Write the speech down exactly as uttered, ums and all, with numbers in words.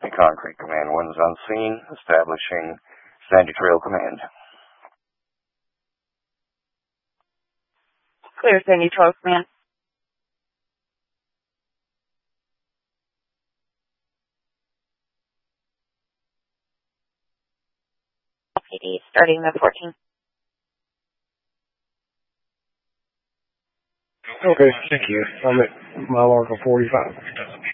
Concrete Command one's on scene, establishing Sandy Trail Command. Clear, Sandy Trail Command. L P D starting the fourteen. Okay, thank you. I'm at mile marker forty-five.